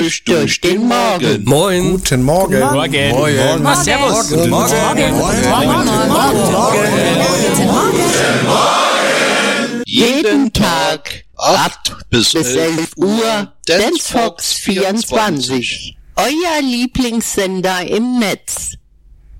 euch durch den Morgen. Moin. Guten Morgen. Morgen. Morgen. Servus. Guten Morgen. Jeden Tag 8 bis 11 Uhr Dance Fox 24. Euer Lieblingssender im Netz.